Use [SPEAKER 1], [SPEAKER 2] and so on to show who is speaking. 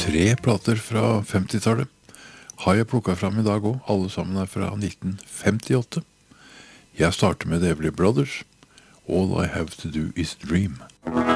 [SPEAKER 1] 3 plater fra 50-tallet har jeg plukket fram i dag også. Alle sammen er fra 1958. Jeg starter med The Everly Brothers. All I Have To Do Is Dream.